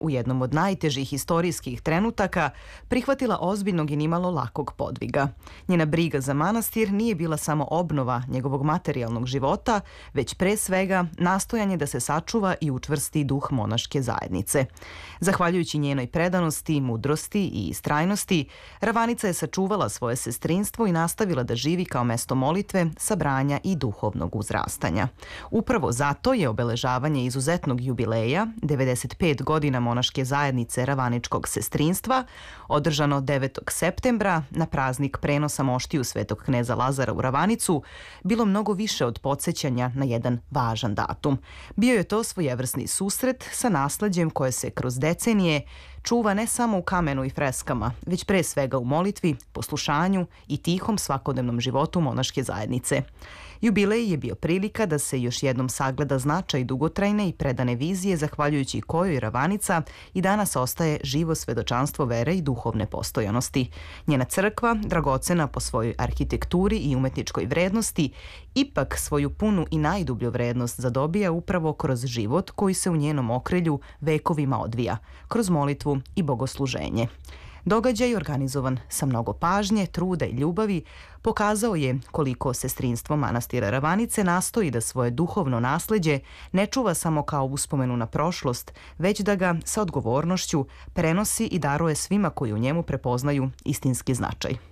u jednom od najtežih istorijskih trenutaka, prihvatila ozbiljnog i nimalo lakog podviga. Njena briga za manastir nije bila samo obnova njegovog materijalnog života, već pre svega nastojanje da se sačuva i učvrsti duh monaške zajednice. Zahvaljujući njenoj predanosti, mudrosti i istrajnosti, Ravanica je sačuvala svoje sestrinstvo i nastavila da živi kao mesto molitve, sabranja i duhovnog uzrastanja. Upravo zato je obeležavanje izuzetnog jubileja, 95 godina monaške zajednice Ravaničkog sestrinstva, održano 9. septembra na praznik prenosa moštiju svetog kneza Lazara u Ravanicu, bilo mnogo više od podsjećanja na jedan važan datum. Bio je to svojevrsni susret sa nasleđem koje se kroz decenije čuva ne samo u kamenu i freskama, već pre svega u molitvi, poslušanju i tihom svakodnevnom životu monaške zajednice. Jubilej je bio prilika da se još jednom sagleda značaj dugotrajne i predane vizije zahvaljujući kojoj Ravanica i danas ostaje živo svedočanstvo vere i duhovne postojanosti. Njena crkva, dragocena po svojoj arhitekturi i umetničkoj vrednosti, ipak svoju punu i najdublju vrednost zadobija upravo kroz život koji se u njenom okrilju vekovima odvija, kroz molitvu i bogosluženje. Događaj, organizovan sa mnogo pažnje, truda i ljubavi, pokazao je koliko sestrinstvo manastira Ravanice nastoji da svoje duhovno nasleđe ne čuva samo kao uspomenu na prošlost, već da ga sa odgovornošću prenosi i daruje svima koji u njemu prepoznaju istinski značaj.